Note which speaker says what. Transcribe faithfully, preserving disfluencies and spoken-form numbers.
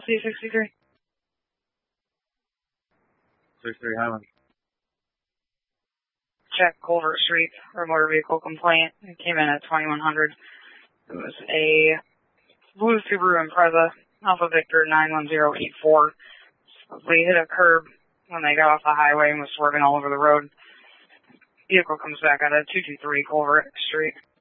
Speaker 1: C sixty-three.
Speaker 2: sixty-three Highland.
Speaker 1: Check Culvert Street for motor vehicle complaint. It came in at twenty-one hundred. It was a blue Subaru Impreza, Alpha Victor nine one zero eight four. They hit a curb when they got off the highway and was swerving all over the road. Vehicle comes back out of two two three Culvert Street.